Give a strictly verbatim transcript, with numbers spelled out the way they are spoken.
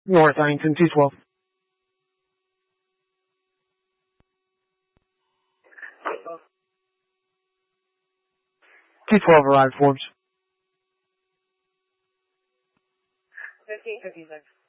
North Ironton, T twelve. T twelve arrived, Forbes. fifteen fifty-six.